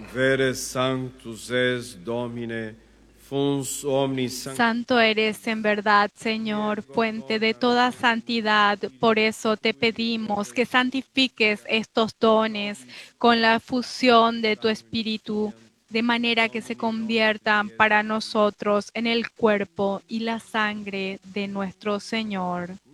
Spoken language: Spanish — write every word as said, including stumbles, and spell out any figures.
Vere sanctus es Domine, fons omnis sancti. Santo eres en verdad, Señor, fuente de toda santidad. Por eso te pedimos que santifiques estos dones con la fusión de tu Espíritu, de manera que se conviertan para nosotros en el cuerpo y la sangre de nuestro Señor.